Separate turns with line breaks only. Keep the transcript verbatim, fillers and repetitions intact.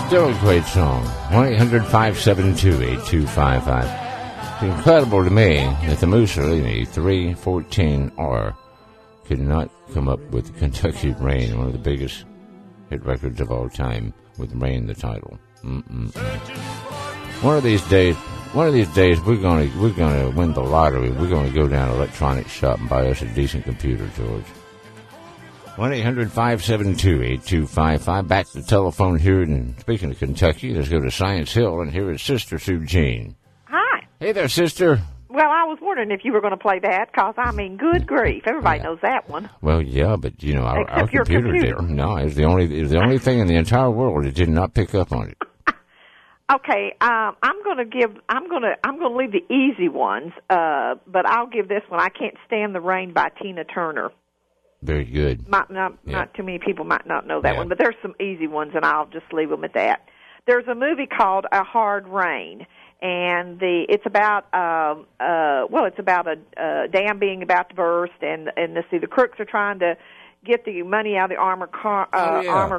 Still a great song. one eight hundred five seven two eight two five five. It's incredible to me that the Mussolini three fourteen R could not come up with Kentucky Rain, one of the biggest hit records of all time, with Rain the title. Mm-mm. One of these days, one of these days, we're gonna we're gonna win the lottery. We're gonna go down to an electronics shop and buy us a decent computer, George. one eight hundred five seven two eight two five five. Back to the telephone here. And speaking of Kentucky, let's go to Science Hill and here is Sister Sue Jean.
Hi.
Hey there, sister.
Well, I was wondering if you were going to play that, because, I mean, good grief. Everybody
yeah.
knows that one.
Well, yeah, but, you know, our,
Except
our
your
computer,
computer
didn't. No, it was the only, it was the only thing in the entire world that did not pick up on it.
Okay, um, I'm going to give, I'm going to, I'm going to leave the easy ones, uh, but I'll give this one. I Can't Stand the Rain by Tina Turner.
Very good.
Might not,
yeah.
not too many people might not know that
yeah.
one, but there's some easy ones, and I'll just leave them at that. There's a movie called A Hard Rain, and the it's about um, uh, well, it's about a, a dam being about to burst, and and the, see the crooks are trying to get the money out of the armor car, uh,
oh, yeah.
armor